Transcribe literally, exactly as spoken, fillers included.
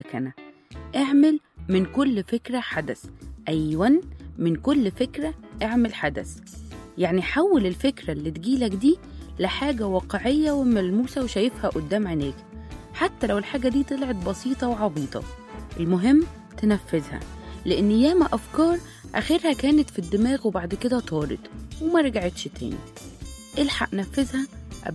المكنة. اعمل من كل فكرة حدث. أيوة، من كل فكرة اعمل حدث. يعني حول الفكرة اللي تجيلك دي لحاجة واقعية وملموسة وشايفها قدام عينيك، حتى لو الحاجة دي طلعت بسيطة وعبيطة. المهم تنفذها، لأن ياما أفكار آخرها كانت في الدماغ وبعد كده طارت وما رجعتش تاني. الحق نفذها